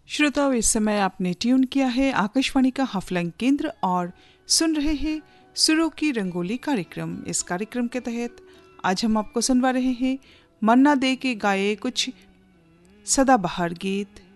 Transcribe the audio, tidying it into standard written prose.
श्रोताओं, इस समय आपने ट्यून किया है आकाशवाणी का हफलंग केंद्र और सुन रहे हैं सुरों की रंगोली कार्यक्रम। इस कार्यक्रम के तहत आज हम आपको सुनवा रहे हैं मन्ना दे के गाए कुछ सदाबहार गीत,